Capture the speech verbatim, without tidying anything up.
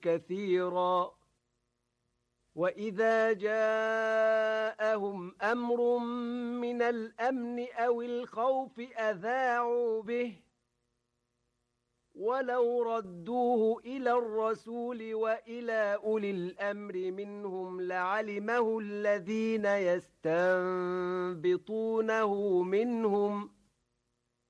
كثيرا وإذا جاءهم أمر من الأمن أو الخوف أذاعوا به ولو ردوه إلى الرسول وإلى أولي الأمر منهم لعلمه الذين يستنبطونه منهم